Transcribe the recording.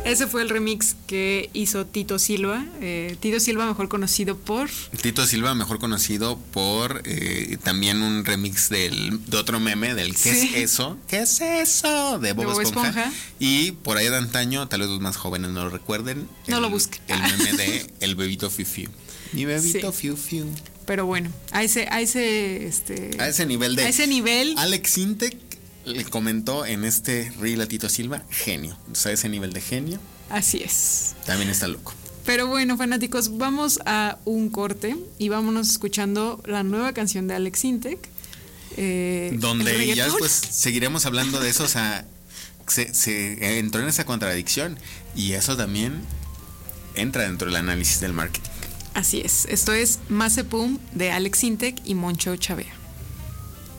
Ese fue el remix que hizo Tito Silva. Tito Silva, mejor conocido por también un remix de otro meme del ¿qué es eso? ¿Qué es eso? De Bob Esponja. Y por ahí de antaño, tal vez los más jóvenes no lo recuerden. No lo busquen. El meme de El bebito Fiu Fiu. Mi bebito Fiu Fiu. Pero bueno, a ese nivel. Alex Sintek le comentó en este reel a Tito Silva, genio. Entonces, a ese nivel de genio. Así es. También está loco. Pero bueno, fanáticos, vamos a un corte y vámonos escuchando la nueva canción de Alex Sintek. Donde ya después seguiremos hablando de eso. O sea, se entró en esa contradicción y eso también entra dentro del análisis del marketing. Así es. Esto es Mazepum de Alex Sintek y Moncho Chavea.